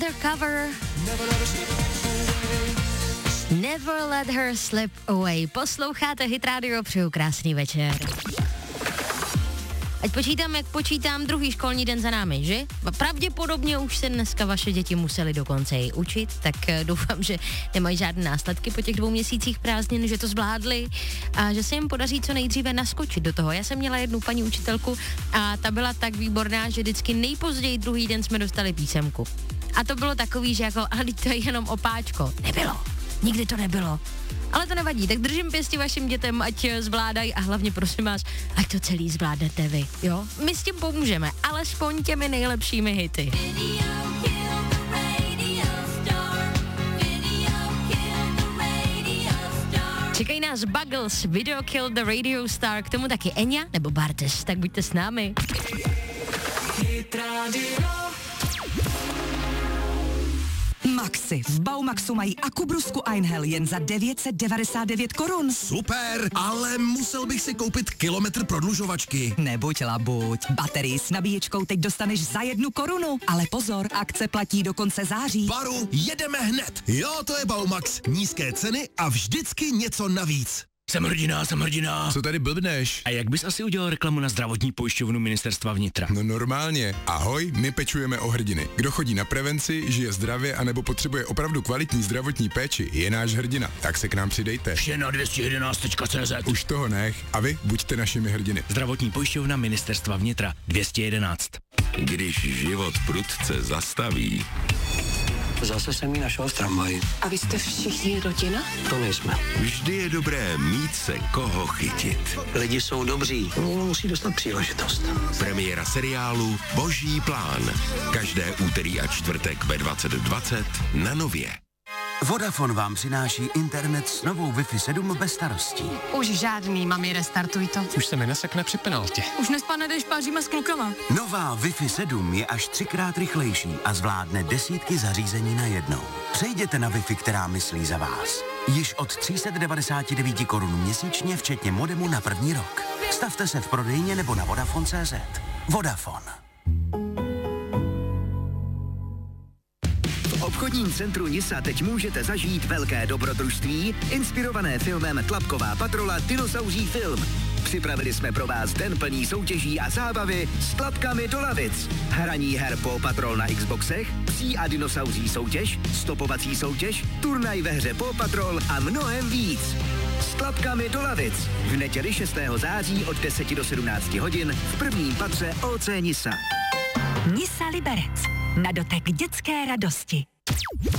Undercover. Never let her slip away. Posloucháte Hit Radio, přeju krásný večer. Ať počítám, jak počítám, druhý školní den za námi, že? Pravděpodobně už se dneska vaše děti museli dokonce i učit, tak doufám, že nemají žádné následky po těch 2 měsících prázdnin, že to zvládli a že se jim podaří co nejdříve naskočit do toho. Já jsem měla jednu paní učitelku a ta byla tak výborná, že vždycky nejpozději druhý den jsme dostali písemku. A to bylo takový, že jako, ale to je jenom opáčko. Nebylo. Nikdy to nebylo. Ale to nevadí, tak držím pěsti vašim dětem, ať zvládají a hlavně prosím vás, ať to celý zvládnete vy, jo? My s tím pomůžeme, alespoň těmi nejlepšími hity. Čekají nás Buggles, Video Kill the Radio Star, k tomu taky Enya nebo Bartes, tak buďte s námi. Maxi. V Baumaxu mají akubrusku Einhell jen za 999 korun. Super, ale musel bych si koupit kilometr prodlužovačky. Nebuď labuť. Baterii s nabíječkou teď dostaneš za 1 korunu. Ale pozor, akce platí do konce září. Baru, jedeme hned. Jo, to je Baumax. Nízké ceny a vždycky něco navíc. Jsem hrdina. Co tady blbneš? A jak bys asi udělal reklamu na zdravotní pojišťovnu Ministerstva vnitra? No normálně. Ahoj, my pečujeme o hrdiny. Kdo chodí na prevenci, žije zdravě anebo potřebuje opravdu kvalitní zdravotní péči, je náš hrdina. Tak se k nám přidejte. Vše na 211.cz. Už toho nech a vy buďte našimi hrdiny. Zdravotní pojišťovna Ministerstva vnitra 211. Když život prudce zastaví. Zase jsem jí našel v tramvaji. A vy jste všichni rodina? To nejsme. Vždy je dobré mít se koho chytit. Lidi jsou dobří, někdo musí dostat příležitost. Premiéra seriálu Boží plán. Každé úterý a čtvrtek ve 20:20 na Nově. Vodafone vám přináší internet s novou Wi-Fi 7 bez starostí. Už žádný, mami, restartuj to. Už se mi nesekne při penaltě. Už nespanedeš, páříme s klukama. Nová Wi-Fi 7 je až 3krát rychlejší a zvládne desítky zařízení najednou. Přejděte na Wi-Fi, která myslí za vás. Již od 399 korun měsíčně, včetně modemu na 1. rok. Stavte se v prodejně nebo na Vodafone.cz. Vodafone. V obchodním centru Nisa teď můžete zažít velké dobrodružství, inspirované filmem Tlapková patrola Dinosauří film. Připravili jsme pro vás den plný soutěží a zábavy s tlapkami do lavic. Hraní her Paw Patrol na Xboxech, psí a dinosauří soutěž, stopovací soutěž, turnaj ve hře Paw Patrol a mnohem víc. S tlapkami do lavic. V neděli 6. září od 10 do 17 hodin v prvním patře OC Nisa. Nisa Liberec. Na dotek dětské radosti.